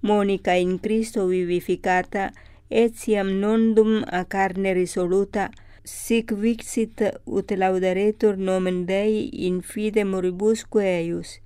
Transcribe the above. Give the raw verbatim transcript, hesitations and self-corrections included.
monica in Christo vivificata, etiam nondum a carne risoluta, sic vixit ut laudaretur nomen Dei in fide moribusque eius,